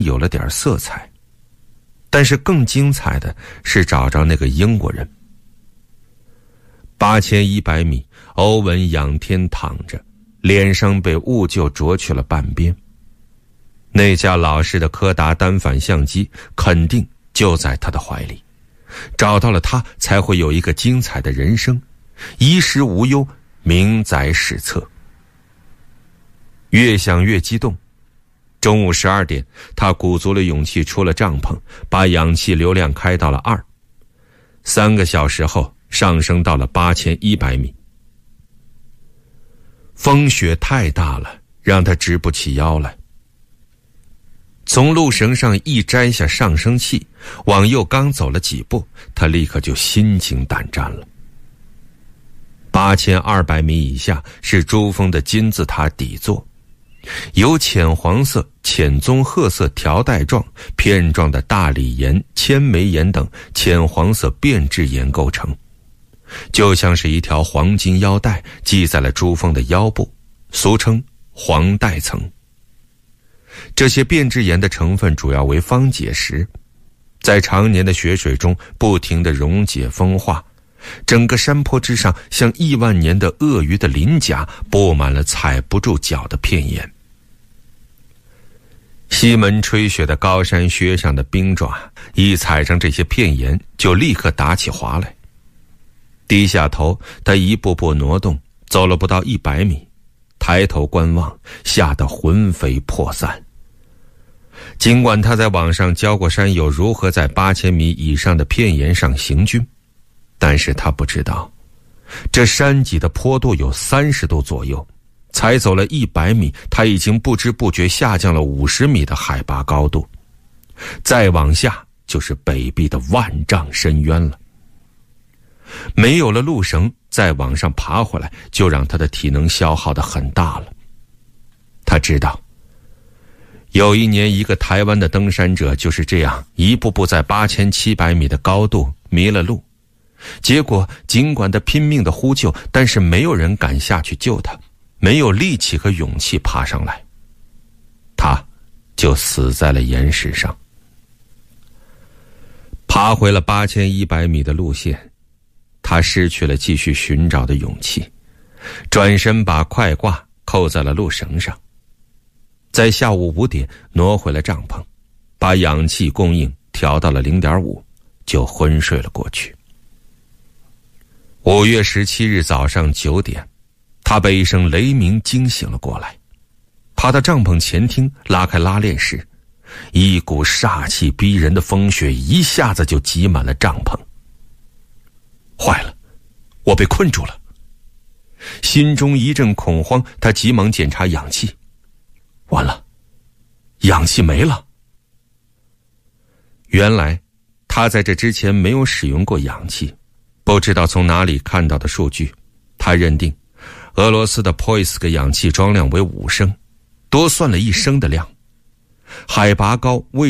有了点色彩。但是更精彩的是找着那个英国人。8100米，欧文仰天躺着，脸上被雾就啄去了半边。那架老式的柯达单反相机肯定就在他的怀里，找到了他才会有一个精彩的人生，衣食无忧，名载史册。越想越激动，中午12点，他鼓足了勇气出了帐篷，把氧气流量开到了2，3个小时后上升到了8100米。风雪太大了，让他直不起腰来。从路绳上一摘下上升器，往右刚走了几步，他立刻就心惊胆战了。8200米以下是珠峰的金字塔底座，由浅黄色、浅棕褐色条带状、片状的大理岩、千枚岩等浅黄色变质岩构成，就像是一条黄金腰带系在了珠峰的腰部，俗称黄带层。这些变质岩的成分主要为方解石，在常年的雪水中不停地溶解风化，整个山坡之上像亿万年的鳄鱼的鳞甲，布满了踩不住脚的片岩。西门吹雪的高山靴上的冰爪一踩上这些片岩，就立刻打起滑来。低下头，他一步步挪动，走了不到100米，抬头观望，吓得魂飞魄散。尽管他在网上教过山友如何在8000米以上的片岩上行军，但是他不知道，这山脊的坡度有30度左右，才走了100米，他已经不知不觉下降了50米的海拔高度，再往下就是北壁的万丈深渊了。没有了路绳，再往上爬回来，就让他的体能消耗得很大了。他知道，有一年一个台湾的登山者就是这样一步步在8700米的高度迷了路，结果尽管他拼命的呼救，但是没有人敢下去救他，没有力气和勇气爬上来，他就死在了岩石上。爬回了8100米的路线，他失去了继续寻找的勇气，转身把快挂扣在了路绳上，在下午5点挪回了帐篷，把氧气供应调到了0.5，就昏睡了过去。5月17日早上9点，他被一声雷鸣惊醒了过来，爬到帐篷前厅，拉开拉链时，一股煞气逼人的风雪一下子就挤满了帐篷。坏了，我被困住了。心中一阵恐慌，他急忙检查氧气，完了，氧气没了。原来他在这之前没有使用过氧气，不知道从哪里看到的数据，他认定俄罗斯的 Poisk 氧气装量为5升，多算了1升的量。海拔高，